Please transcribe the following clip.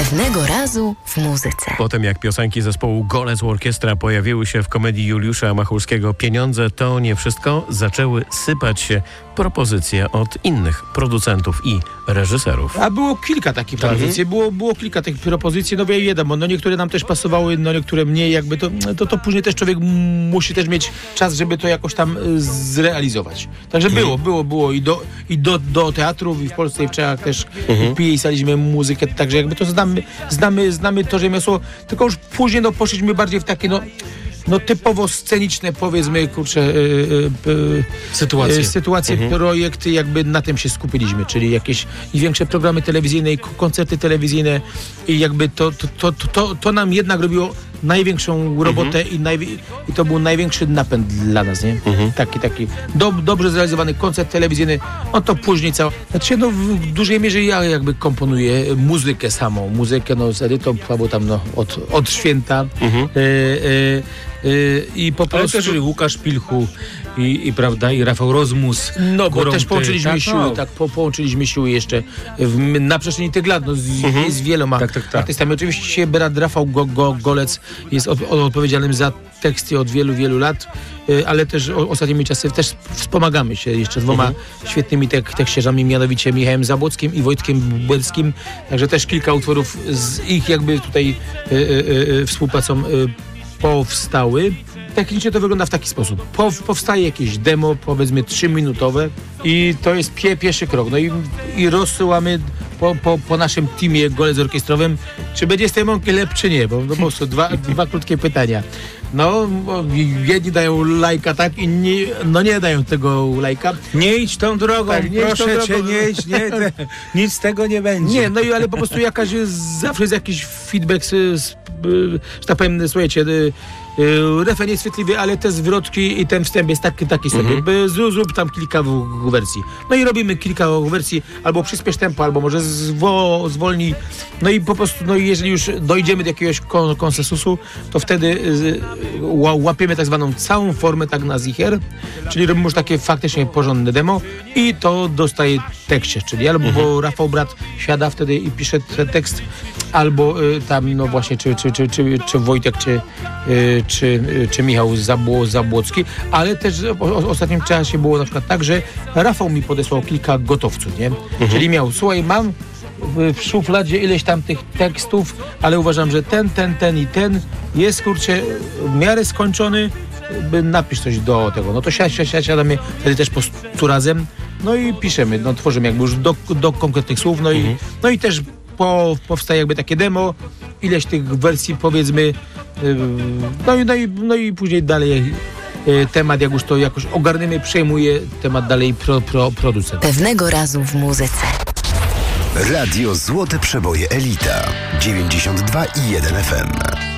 Pewnego razu w muzyce. Potem jak piosenki zespołu Golec Orkiestra pojawiły się w komedii Juliusza Machulskiego Pieniądze to nie wszystko, zaczęły sypać się propozycje od innych producentów i reżyserów. A było kilka takich propozycji, było kilka takich propozycji, no wiadomo, no niektóre nam też pasowały, no niektóre mniej, jakby to później też człowiek musi też mieć czas, żeby to jakoś tam zrealizować. Także było i do teatrów i w Polsce i w Czechach też pisaliśmy muzykę, także jakby to znamy to rzemiosło, tylko już później no poszliśmy bardziej w takie typowo sceniczne, powiedzmy, sytuacje, projekty, jakby na tym się skupiliśmy, czyli jakieś i większe programy telewizyjne, i koncerty telewizyjne i jakby to nam jednak robiło największą robotę i to był największy napęd dla nas, nie? Taki dobrze zrealizowany koncert telewizyjny, no to później w dużej mierze ja jakby komponuję muzykę z Edytą, albo tam od święta. I po prostu... Ale też Łukasz Pilchu prawda, i Rafał Rozmus. No bo też połączyliśmy siły, połączyliśmy siły jeszcze na przestrzeni tych lat, z wieloma artystami. Oczywiście brat Rafał Golec jest odpowiedzialnym za teksty od wielu, wielu lat, ale też ostatnimi czasy też wspomagamy się jeszcze dwoma świetnymi tekściarzami, mianowicie Michałem Zabłockim i Wojtkiem Błęckim, także też kilka utworów z ich jakby tutaj współpracą powstały. Technicznie to wygląda w taki sposób. Powstaje jakieś demo, powiedzmy 3-minutowe i to jest pierwszy krok. No i rozsyłamy po naszym teamie Golec Orkiestrowym, czy będzie z tej mąki lep, czy nie, bo po prostu dwa krótkie pytania. No, jedni dają lajka, tak, inni nie dają tego lajka. Nie idź tą drogą, proszę cię, nie idź, nic z tego nie będzie. Nie, ale po prostu zawsze jest jakiś feedback, że tak powiem, słuchajcie, refren jest chwytliwy, ale te zwrotki i ten wstęp jest taki sobie. Zrób tam kilka wersji. No i robimy kilka wersji, albo przyspiesz tempo, albo może zwolnij. No i po prostu, jeżeli już dojdziemy do jakiegoś konsensusu, to wtedy łapiemy tak zwaną całą formę, tak na zicher, czyli robimy już takie faktycznie porządne demo i to dostaje tekście, czyli albo Rafał brat siada wtedy i pisze ten tekst, albo tam właśnie czy Wojtek, czy Michał Zabłocki, ale też w ostatnim czasie było na przykład tak, że Rafał mi podesłał kilka gotowców, nie? Czyli miał, słuchaj, mam w szufladzie ileś tam tych tekstów, ale uważam, że ten i ten jest, kurczę, w miarę skończony, napisz coś do tego. No to siadamy wtedy też po 100 razem, no i piszemy, tworzymy jakby już do konkretnych słów, no i też powstaje jakby takie demo, ileś tych wersji, powiedzmy, no i później dalej temat, jak już to jakoś ogarniemy, przejmuje temat dalej producent. Pewnego razu w muzyce. Radio Złote Przeboje Elita 92,1 FM.